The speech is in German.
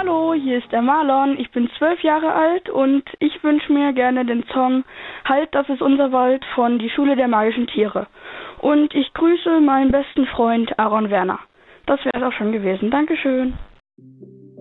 Hallo, hier ist der Marlon. Ich bin 12 Jahre alt und ich wünsche mir gerne den Song Halt, das ist unser Wald von Die Schule der magischen Tiere. Und ich grüße meinen besten Freund Aaron Werner. Das wäre es auch schon gewesen. Dankeschön.